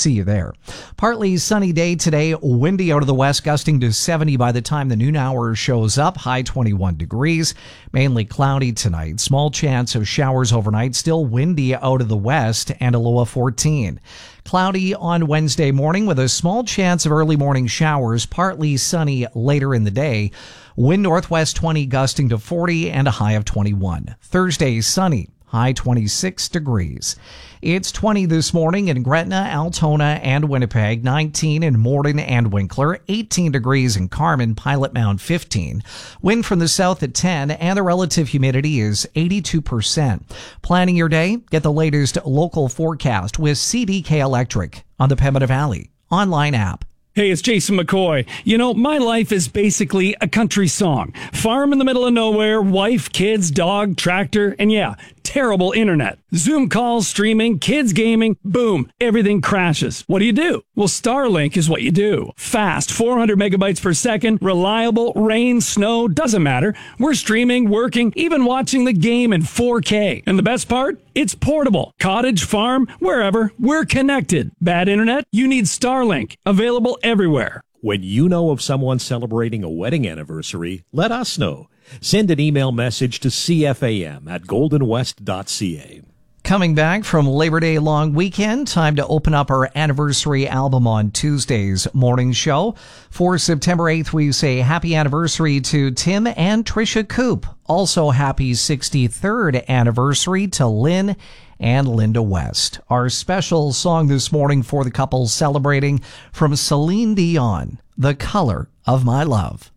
See you there. Partly sunny day today, windy out of the west, gusting to 70 by the time the noon hour shows up, high 21 degrees. Mainly cloudy tonight. Small chance of showers overnight, still windy out of the west, and a low of 14. Cloudy on Wednesday morning with a small chance of early morning showers, partly sunny later in the day. Wind northwest 20 gusting to 40 and a high of 21. Thursday sunny, high 26 degrees. It's 20 this morning in Gretna, Altona, and Winnipeg, 19 in Morden and Winkler, 18 degrees in Carmen, Pilot Mound 15. Wind from the south at 10, and the relative humidity is 82%. Planning your day? Get the latest local forecast with CDK Electric on the Pembina Valley online app. Hey, it's Jason McCoy. You know, my life is basically a country song. Farm in the middle of nowhere, wife, kids, dog, tractor, and yeah, terrible internet. Zoom calls, streaming, kids gaming, boom, everything crashes. What do? Well, Starlink is what you do. Fast, 400 megabytes per second, reliable, rain, snow, doesn't matter. We're streaming, working, even watching the game in 4K. And the best part? It's portable. Cottage, farm, wherever, we're connected. Bad internet? You need Starlink. Available everywhere. When you know of someone celebrating a wedding anniversary, let us know. Send an email message to cfam@goldenwest.ca. Coming back from Labor Day long weekend, time to open up our anniversary album on Tuesday's morning show. For September 8th, we say happy anniversary to Tim and Tricia Coop. Also happy 63rd anniversary to Lynn and Linda West. Our special song this morning for the couple celebrating from Celine Dion, The Color of My Love.